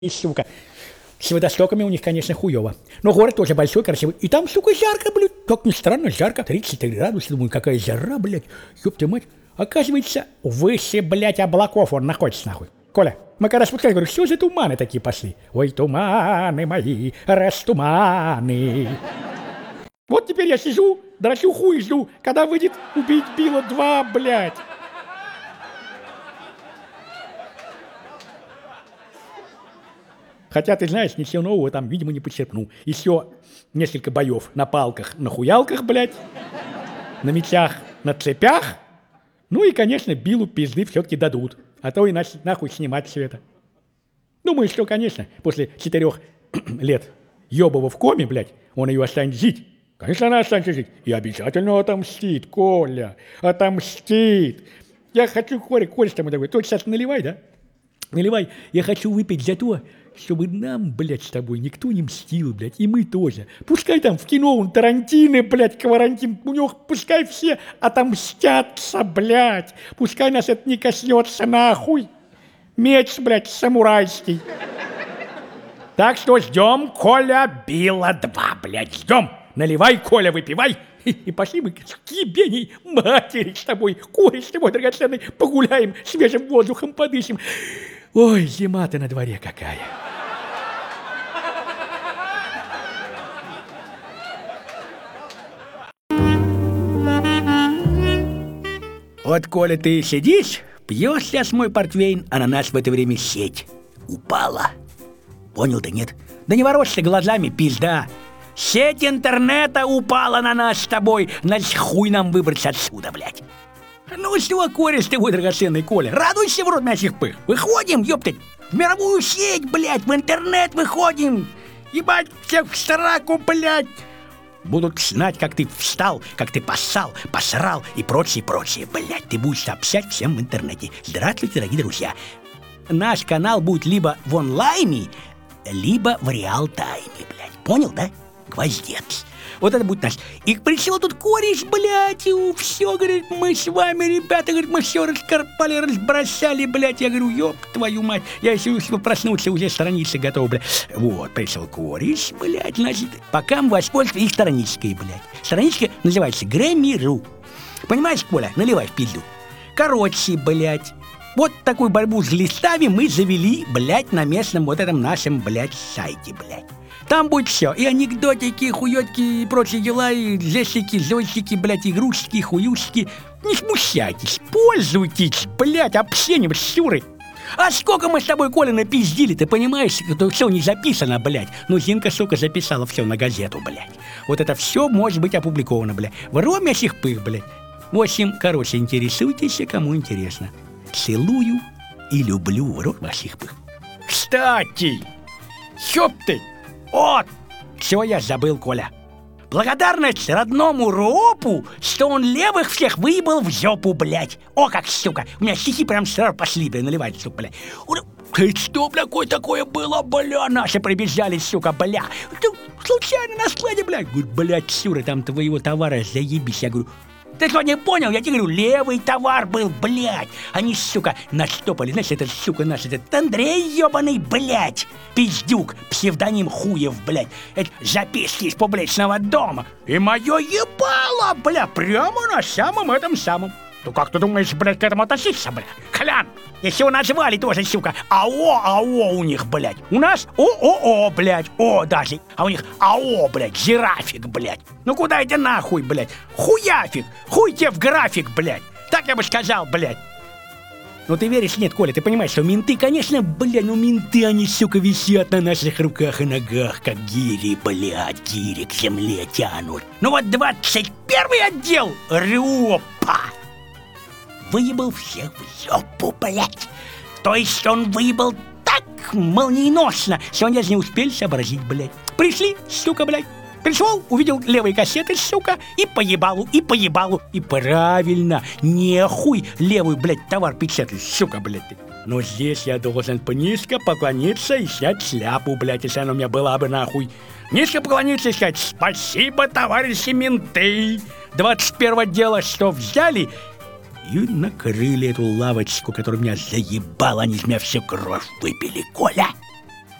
И, сука, с водостоками у них, конечно, хуёво. Но город тоже большой, красивый. И там, сука, жарко, блядь. Как ни странно, жарко. 33 градуса. Думаю, какая жара, блядь. Ёб твою мать. Оказывается, выше, блядь, облаков он находится, нахуй. Коля, мы когда спускались, говорю, что за туманы такие пошли? Ой, туманы мои, растуманы. Вот теперь я сижу, дрочу хуй жду, когда выйдет «Убить Билла 2», блядь. Хотя, ты знаешь, ничего нового там, видимо, не почерпнул. Еще несколько боев на палках, на хуялках, блядь, на мечах, на цепях. Ну и, конечно, Биллу пизды все-таки дадут. А то иначе нахуй снимать все это. Думаю, что, конечно, после 4 лет ёбова в коме, блядь, он ее останется жить. Конечно, она останется жить. И обязательно отомстит, Коля. Отомстит. Я хочу, Коля, с тобой такой. Ты сейчас наливай, да? Наливай. Я хочу выпить за то, чтобы нам, блядь, с тобой никто не мстил, блядь, и мы тоже. Пускай там в кино он Тарантино, блядь, Кварантин, у него пускай все отомстятся, блядь. Пускай нас это не коснется, нахуй. Меч, блядь, самурайский. Так что ждем, Коля, Билла 2, блядь, ждем. Наливай, Коля, выпивай. И пошли мы к ебеней матери с тобой, Коля, с тобой, драгоценный, погуляем, свежим воздухом подышим. Ой, зима-то на дворе какая. Вот, Коля, ты сидишь, пьешь сейчас мой портвейн, а на нас в это время сеть упала. Понял ты, нет? Да не ворочься глазами, пизда. Сеть интернета упала на нас с тобой, значит, хуй нам выбраться отсюда, блядь. Ну что, Коля, с тобой, драгоценный Коля, радуйся в рот мясих пых. Выходим, ёптать, в мировую сеть, блядь, в интернет выходим. Ебать, всех в сраку, блядь. Будут знать, как ты встал, как ты поссал, посрал и прочее, блядь. Ты будешь сообщать всем в интернете. Здравствуйте, дорогие друзья. Наш канал будет либо в онлайне, либо в реал-тайме, блядь. Понял, да? Гвоздец. Вот это будет наш. И пришел тут кореш, блядь, и все, говорит, мы с вами, ребята, говорит, мы все раскарпали, разбросали, блядь. Я говорю, ёб твою мать, я еще проснуться, уже страницы готовы, блядь. Вот, пришел кореш, блядь, значит, пока мы воспользуемся их страничкой, блядь. Страничка называется Грэмми.ру. Понимаешь, Коля, наливай в пизду. Короче, блядь, вот такую борьбу с листами мы завели, блядь, на местном вот этом нашем, блядь, сайте, блядь. Там будет все, и анекдотики, и хуётки, и прочие дела, и жестики, зойстики, блядь, игрушки, хуюшки. Не смущайтесь, пользуйтесь, блядь, общением с Сюрой. А сколько мы с тобой, Коля, напиздили, ты понимаешь, это все не записано, блядь. Ну, Зинка, сука, записала все на газету, блядь. Вот это все может быть опубликовано, блядь. В роме сих пых, блядь. В общем, короче, интересуйтесь, кому интересно. Целую и люблю в рот ваших пых. Кстати, ёб ты! Вот, все я забыл, Коля. Благодарность родному РОПу, что он левых всех выебал в жопу, блядь. О, как, сука, у меня стихи прям сразу пошли, блядь, наливать, сука, блядь. Ты что, бля, такое было, бля, наши прибежали, сука, бля. Случайно на складе, блядь. Говорю, блядь, Сюра, там твоего товара заебись. Я говорю, ты что, не понял? Я тебе говорю, левый товар был, блядь. Они, сука, наштопали. Знаешь, этот, сука, наш, этот Андрей ебаный, блядь. Пиздюк, псевдоним Хуев, блядь. Это записки из публичного дома. И мое ебало, бля, прямо на самом этом самом. Ну как ты думаешь, блядь, к этому относиться, блядь? Колян, если его назвали тоже, сука, АО у них, блядь. У нас ООО, блядь, О даже. А у них АО, блядь, жирафик, блядь. Ну куда это нахуй, блядь? Хуяфик, хуй тебе в график, блядь. Так я бы сказал, блядь. Ну ты веришь, нет, Коля, ты понимаешь, что менты, конечно, блядь, ну менты, они, сука, висят на наших руках и ногах, как гири, блядь, гири к земле тянут. Ну вот 21-й отдел РОПа выебал всех в жопу, блядь. То есть он выебал так молниеносно, что они даже не успели сообразить, блядь. Пришли, сука, блядь. Пришел, увидел левые кассеты, сука, и поебалу. И правильно, нехуй левый, блядь, товар печатать, сука, блядь. Но здесь я должен низко поклониться и снять шляпу, блядь, если она у меня была бы, нахуй. Низко поклониться и сказать, спасибо, товарищи менты. 21-го отдела, что взяли и накрыли эту лавочку, которая меня заебала, они из меня всю кровь выпили, Коля.